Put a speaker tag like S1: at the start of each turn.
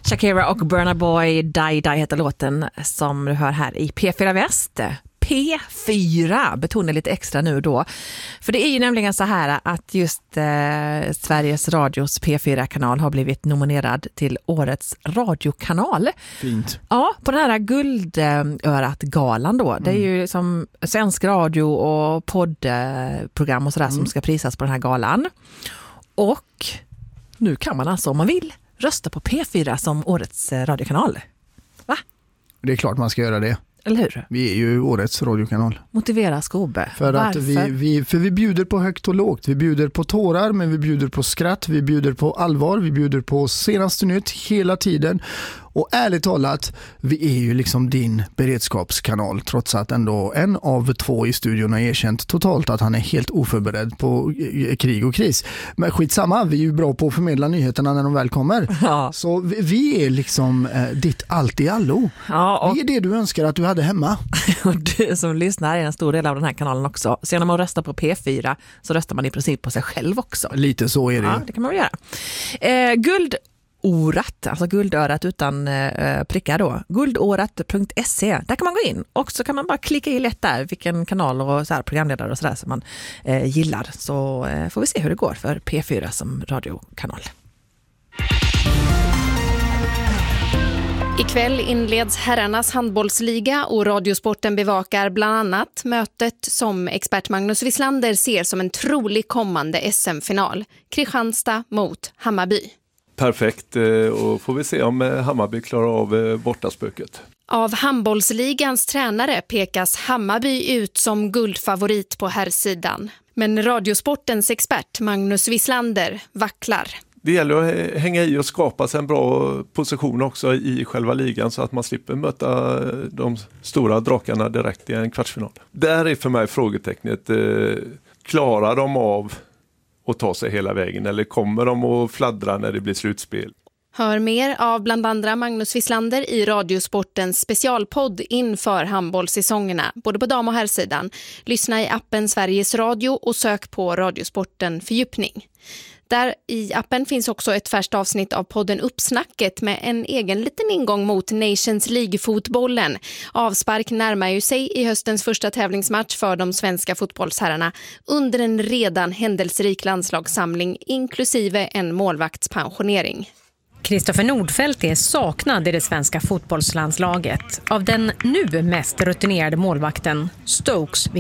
S1: Shakira och Burna Boy, Die Die heter låten som du hör här i P4 Väst. P4 betonar lite extra nu då. För det är ju nämligen så här att just Sveriges Radios P4-kanal har blivit nominerad till årets radiokanal.
S2: Fint.
S1: Ja, på den här Guldörat-galan då. Det är ju som svensk radio och poddprogram och sådär som ska prisas på den här galan. Och nu kan man alltså, om man vill, rösta på P4 som årets radiokanal. Va?
S2: Det är klart man ska göra det.
S1: Eller hur?
S2: Vi är ju årets radiokanal.
S1: Motivera Skobbe.
S2: För att vi bjuder på högt och lågt. Vi bjuder på tårar, men vi bjuder på skratt. Vi bjuder på allvar. Vi bjuder på senaste nytt hela tiden. Och ärligt talat, vi är ju liksom din beredskapskanal, trots att ändå en av två i studion har erkänt totalt att han är helt oförberedd på krig och kris. Men skitsamma, vi är ju bra på att förmedla nyheterna när de väl kommer. Ja. Så vi är liksom ditt allt i allo. Ja, och... Det är det du önskar att du hade hemma.
S1: Och du som lyssnar är en stor del av den här kanalen också. Så när man röstar på P4 så röstar man i princip på sig själv också.
S2: Lite så är det.
S1: Ja, det kan man väl göra. Guldårat, alltså guldörat utan prickar då. Guldårat.se. Där kan man gå in och så kan man bara klicka i lätt där vilken kanal och så här programledare och sådär som man gillar. Så får vi se hur det går för P4 som radiokanal.
S3: Ikväll inleds herrarnas handbollsliga och Radiosporten bevakar bland annat mötet som expert Magnus Wislander ser som en trolig kommande SM-final. Kristianstad mot Hammarby.
S4: Perfekt, och får vi se om Hammarby klarar av bortaspöket.
S3: Av handbollsligans tränare pekas Hammarby ut som guldfavorit på herrsidan. Men Radiosportens expert Magnus Wislander vacklar.
S4: Det gäller att hänga i och skapa sig en bra position också i själva ligan så att man slipper möta de stora drakarna direkt i en kvartsfinal. Där är för mig frågetecknet, klarar de av att ta sig hela vägen eller kommer de att fladdra när det blir slutspel?
S3: Hör mer av bland andra Magnus Wislander i Radiosportens specialpodd inför handbollssäsongerna, både på dam- och herrsidan. Lyssna i appen Sveriges Radio och sök på Radiosporten fördjupning. Där i appen finns också ett färskt avsnitt av podden Uppsnacket med en egen liten ingång mot Nations League-fotbollen. Avspark närmar ju sig i höstens första tävlingsmatch för de svenska fotbollsherrarna under en redan händelserik landslagssamling inklusive en målvaktspensionering.
S5: Kristoffer Nordfeldt är saknad i det svenska fotbollslandslaget av den nu mest rutinerade målvakten Stokes